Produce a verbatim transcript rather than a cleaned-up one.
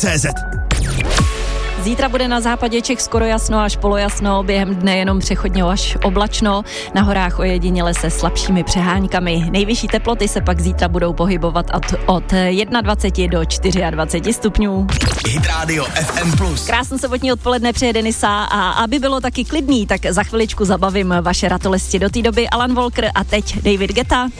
cé zet. Zítra bude na západě Čech skoro jasno až polojasno, během dne jenom přechodně až oblačno, na horách ojediněle se slabšími přeháňkami. Nejvyšší teploty se pak zítra budou pohybovat od, od dvacet jedna do dvacet čtyři stupňů. Hit Radio F M plus. Krásný sobotní odpoledne přeje Denisa a aby bylo taky klidný, tak za chviličku zabavím vaše ratolesti. Do té doby Alan Walker a teď David Guetta.